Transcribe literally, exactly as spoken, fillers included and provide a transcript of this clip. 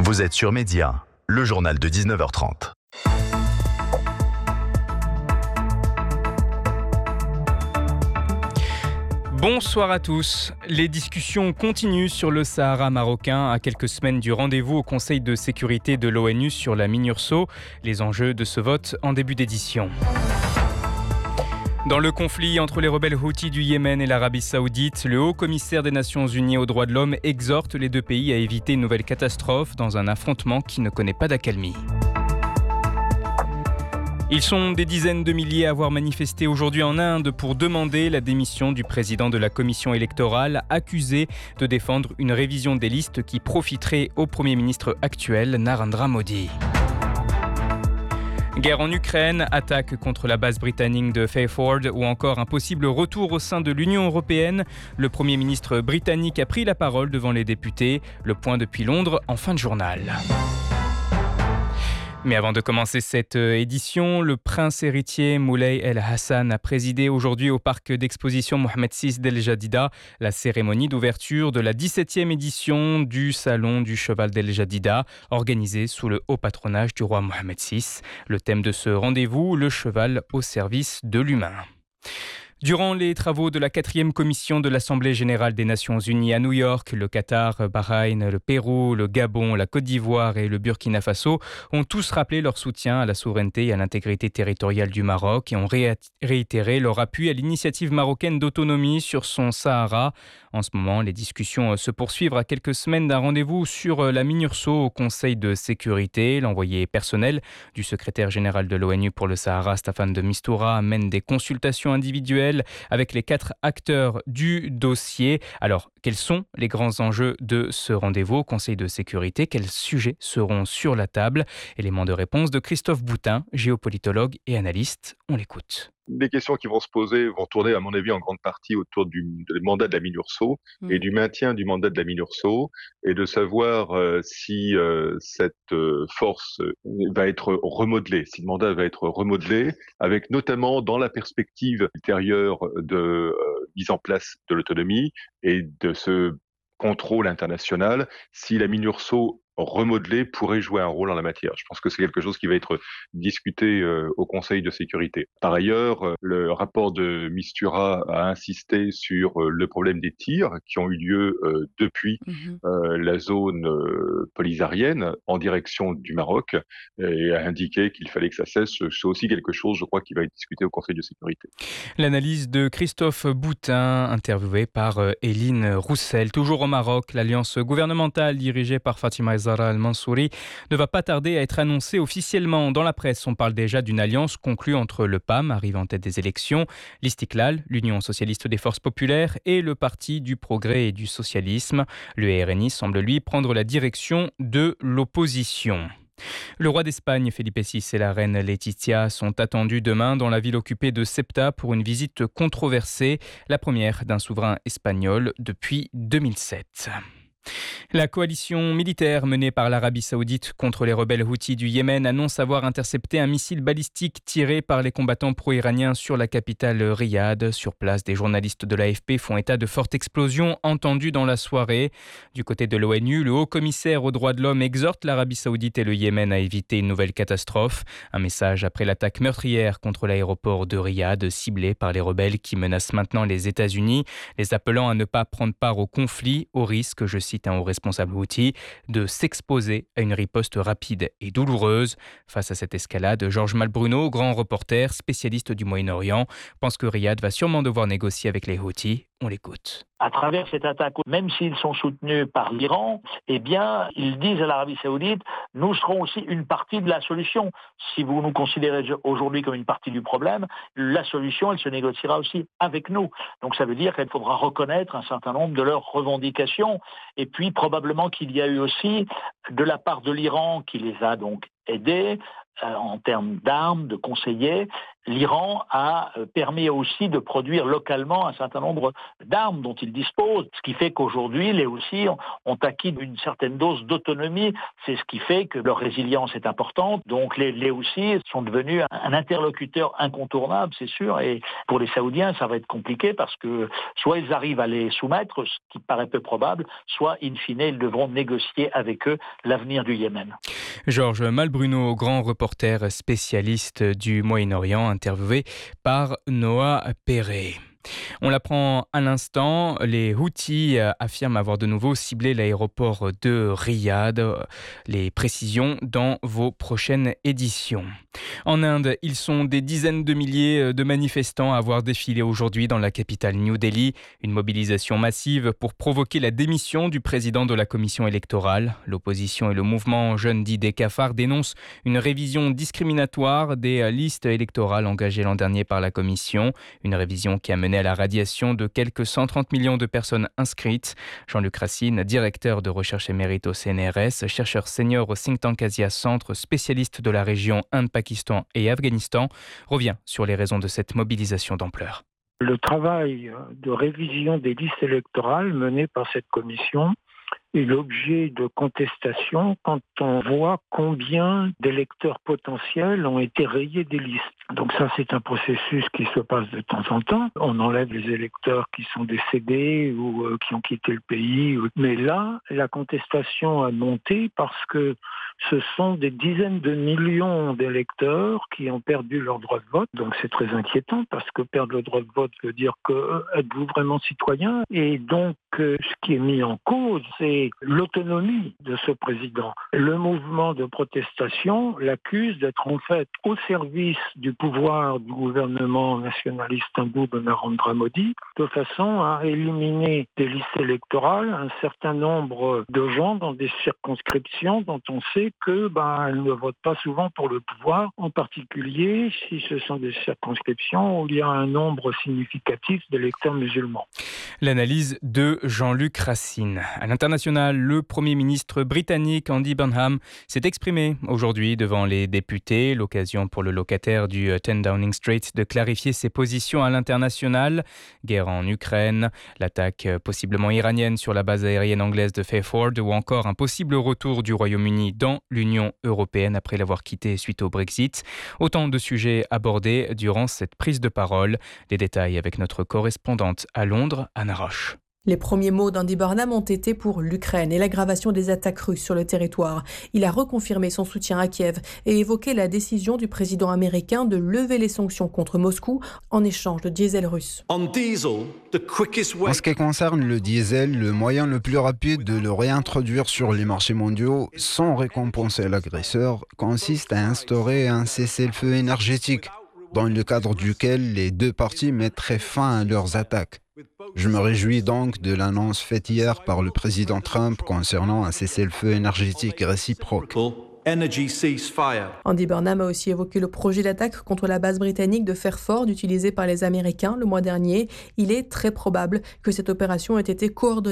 Vous êtes sur Média, le journal de dix-neuf heures trente. Bonsoir à tous. Les discussions continuent sur le Sahara marocain à quelques semaines du rendez-vous au Conseil de sécurité de l'ONU sur la MINURSO. Les enjeux de ce vote en début d'édition. Dans le conflit entre les rebelles Houthis du Yémen et l'Arabie Saoudite, le haut-commissaire des Nations Unies aux droits de l'homme exhorte les deux pays à éviter une nouvelle catastrophe dans un affrontement qui ne connaît pas d'accalmie. Ils sont des dizaines de milliers à avoir manifesté aujourd'hui en Inde pour demander la démission du président de la commission électorale, accusé de défendre une révision des listes qui profiterait au Premier ministre actuel, Narendra Modi. Guerre en Ukraine, attaque contre la base britannique de Fairford ou encore un possible retour au sein de l'Union européenne. Le Premier ministre britannique a pris la parole devant les députés. Le point depuis Londres en fin de journal. Mais avant de commencer cette édition, le prince héritier Moulay El Hassan a présidé aujourd'hui au parc d'exposition Mohamed six d'El Jadida la cérémonie d'ouverture de la dix-septième édition du Salon du Cheval d'El Jadida, organisée sous le haut patronage du roi Mohamed six. Le thème de ce rendez-vous, le cheval au service de l'humain. Durant les travaux de la quatrième commission de l'Assemblée générale des Nations unies à New York, le Qatar, Bahreïn, le Pérou, le Gabon, la Côte d'Ivoire et le Burkina Faso ont tous rappelé leur soutien à la souveraineté et à l'intégrité territoriale du Maroc et ont ré- réitéré leur appui à l'initiative marocaine d'autonomie sur son Sahara. En ce moment, les discussions se poursuivent à quelques semaines d'un rendez-vous sur la MINURSO au Conseil de sécurité. L'envoyé personnel du secrétaire général de l'ONU pour le Sahara, Staffan de Mistura, mène des consultations individuelles avec les quatre acteurs du dossier. Alors, quels sont les grands enjeux de ce rendez-vous au Conseil de sécurité? Quels sujets seront sur la table? Élément de réponse de Christophe Boutin, géopolitologue et analyste. On l'écoute. Les questions qui vont se poser vont tourner, à mon avis, en grande partie autour du, du mandat de la MINURSO mmh. et du maintien du mandat de la MINURSO et de savoir euh, si euh, cette euh, force va être remodelée, si le mandat va être remodelé, avec notamment dans la perspective ultérieure de euh, mise en place de l'autonomie et de ce contrôle international, si la MINURSO remodelé pourrait jouer un rôle en la matière. Je pense que c'est quelque chose qui va être discuté euh, au Conseil de sécurité. Par ailleurs, euh, le rapport de Mistura a insisté sur euh, le problème des tirs qui ont eu lieu euh, depuis mmh. euh, la zone euh, polysaharienne en direction du Maroc et a indiqué qu'il fallait que ça cesse. C'est aussi quelque chose, je crois, qui va être discuté au Conseil de sécurité. L'analyse de Christophe Boutin, interviewé par euh, Éline Roussel. Toujours au Maroc, l'alliance gouvernementale dirigée par Fatima Zahra Al-Mansouri ne va pas tarder à être annoncée officiellement. Dans la presse, on parle déjà d'une alliance conclue entre le P A M, arrivé en tête des élections, l'Istiklal, l'Union socialiste des forces populaires, et le Parti du progrès et du socialisme. Le R N I semble, lui, prendre la direction de l'opposition. Le roi d'Espagne, Felipe six, et la reine Laetitia sont attendus demain dans la ville occupée de Ceuta pour une visite controversée, la première d'un souverain espagnol depuis deux mille sept. La coalition militaire menée par l'Arabie Saoudite contre les rebelles Houthis du Yémen annonce avoir intercepté un missile balistique tiré par les combattants pro-iraniens sur la capitale Riyad. Sur place, des journalistes de l'A F P font état de fortes explosions entendues dans la soirée. Du côté de l'ONU, le haut-commissaire aux droits de l'homme exhorte l'Arabie Saoudite et le Yémen à éviter une nouvelle catastrophe. Un message après l'attaque meurtrière contre l'aéroport de Riyad, ciblé par les rebelles qui menacent maintenant les États-Unis, les appelant à ne pas prendre part au conflit, au risque, je cite un haut responsable Houthi, de s'exposer à une riposte rapide et douloureuse. Face à cette escalade, Georges Malbruno, grand reporter, spécialiste du Moyen-Orient, pense que Riyad va sûrement devoir négocier avec les Houthis. On l'écoute. À travers cette attaque, même s'ils sont soutenus par l'Iran, eh bien, ils disent à l'Arabie Saoudite, nous serons aussi une partie de la solution. Si vous nous considérez aujourd'hui comme une partie du problème, la solution, elle se négociera aussi avec nous. Donc ça veut dire qu'il faudra reconnaître un certain nombre de leurs revendications. Et puis, probablement qu'il y a eu aussi, de la part de l'Iran, qui les a donc aider euh, en termes d'armes, de conseillers. L'Iran a permis aussi de produire localement un certain nombre d'armes dont il dispose, ce qui fait qu'aujourd'hui, les Houthis ont acquis une certaine dose d'autonomie. C'est ce qui fait que leur résilience est importante. Donc les, les Houthis sont devenus un interlocuteur incontournable, c'est sûr. Et pour les Saoudiens, ça va être compliqué parce que soit ils arrivent à les soumettre, ce qui paraît peu probable, soit in fine, ils devront négocier avec eux l'avenir du Yémen. Georges Malbruno, grand reporter spécialiste du Moyen-Orient, interviewé par Noah Perret. On l'apprend à l'instant, les Houthis affirment avoir de nouveau ciblé l'aéroport de Riyad. Les précisions dans vos prochaines éditions. En Inde, ils sont des dizaines de milliers de manifestants à avoir défilé aujourd'hui dans la capitale New Delhi. Une mobilisation massive pour provoquer la démission du président de la commission électorale. L'opposition et le mouvement Jeunes dit des cafards dénoncent une révision discriminatoire des listes électorales engagées l'an dernier par la commission. Une révision qui a mené à la radiation de quelques cent trente millions de personnes inscrites. Jean-Luc Racine, directeur de recherche émérite au C N R S, chercheur senior au think tank Asia Centre, spécialiste de la région Inde, Pakistan et Afghanistan, revient sur les raisons de cette mobilisation d'ampleur. Le travail de révision des listes électorales mené par cette commission est l'objet de contestation quand on voit combien d'électeurs potentiels ont été rayés des listes. Donc ça, c'est un processus qui se passe de temps en temps. On enlève les électeurs qui sont décédés ou euh, qui ont quitté le pays. Mais là, la contestation a monté parce que ce sont des dizaines de millions d'électeurs qui ont perdu leur droit de vote. Donc c'est très inquiétant parce que perdre le droit de vote veut dire que euh, êtes-vous vraiment citoyen ? Et donc euh, ce qui est mis en cause, c'est l'autonomie de ce président. Le mouvement de protestation l'accuse d'être en fait au service du pouvoir du gouvernement nationaliste hindou de Narendra Modi, de façon à éliminer des listes électorales un certain nombre de gens dans des circonscriptions dont on sait que ben, elles ne votent pas souvent pour le pouvoir, en particulier si ce sont des circonscriptions où il y a un nombre significatif d'électeurs musulmans. L'analyse de Jean-Luc Racine. À l'international, le Premier ministre britannique Andy Burnham s'est exprimé aujourd'hui devant les députés. L'occasion pour le locataire du dix Downing Street de clarifier ses positions à l'international. Guerre en Ukraine, l'attaque possiblement iranienne sur la base aérienne anglaise de Fairford ou encore un possible retour du Royaume-Uni dans l'Union européenne après l'avoir quitté suite au Brexit. Autant de sujets abordés durant cette prise de parole. Des détails avec notre correspondante à Londres, Anna Roche. Les premiers mots d'Andy Burnham ont été pour l'Ukraine et l'aggravation des attaques russes sur le territoire. Il a reconfirmé son soutien à Kiev et évoqué la décision du président américain de lever les sanctions contre Moscou en échange de diesel russe. En ce qui concerne le diesel, le moyen le plus rapide de le réintroduire sur les marchés mondiaux sans récompenser l'agresseur consiste à instaurer un cessez-le-feu énergétique dans le cadre duquel les deux parties mettraient fin à leurs attaques. Je me réjouis donc de l'annonce faite hier par le président Trump concernant un cessez-le-feu énergétique réciproque. Andy Burnham a aussi évoqué le projet d'attaque contre la base britannique de Fairford utilisée par les Américains le mois dernier. Il est très probable que cette opération ait été coordonnée